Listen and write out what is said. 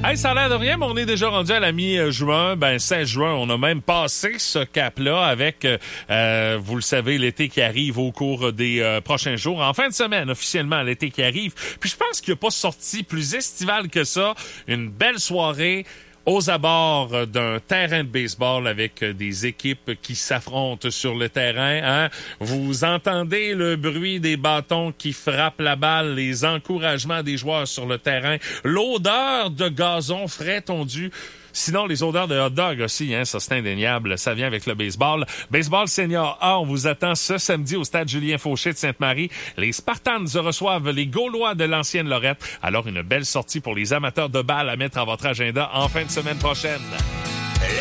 Hey, ça a l'air de rien, mais on est déjà rendu à la mi-juin. 16 juin, on a même passé ce cap-là avec, vous le savez, l'été qui arrive au cours des prochains jours. En fin de semaine, officiellement, l'été qui arrive. Puis je pense qu'il n'y a pas sorti plus estival que ça. Une belle soirée aux abords d'un terrain de baseball avec des équipes qui s'affrontent sur le terrain. Hein? Vous entendez le bruit des bâtons qui frappent la balle, les encouragements des joueurs sur le terrain, l'odeur de gazon frais tondu. Sinon, les odeurs de hot dog aussi, hein, ça c'est indéniable, ça vient avec le baseball. Baseball Senior A, on vous attend ce samedi au stade Julien Fauché de Sainte-Marie. Les Spartans reçoivent les Gaulois de l'ancienne Lorette. Alors, une belle sortie pour les amateurs de balles à mettre à votre agenda en fin de semaine prochaine.